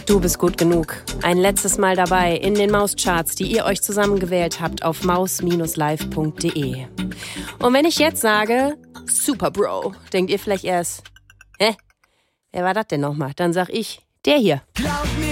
Du bist gut genug. Ein letztes Mal dabei in den Mauscharts, die ihr euch zusammengewählt habt auf maus-live.de. Und wenn ich jetzt sage, Super Bro, denkt ihr vielleicht erst, hä? Wer war das denn nochmal? Dann sag ich, der hier. Glaub mir,